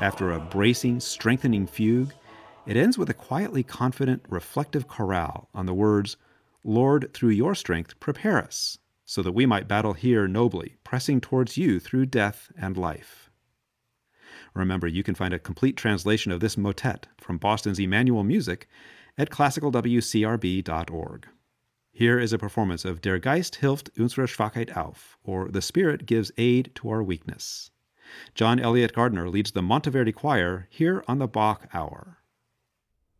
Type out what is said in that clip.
After a bracing, strengthening fugue, it ends with a quietly confident, reflective chorale on the words, "Lord, through your strength, prepare us, so that we might battle here nobly, pressing towards you through death and life." Remember, you can find a complete translation of this motet from Boston's Emmanuel Music at classicalwcrb.org. Here is a performance of Der Geist hilft unsere Schwachheit auf, or The Spirit gives aid to our weakness. John Elliott Gardner leads the Monteverdi Choir here on the Bach Hour.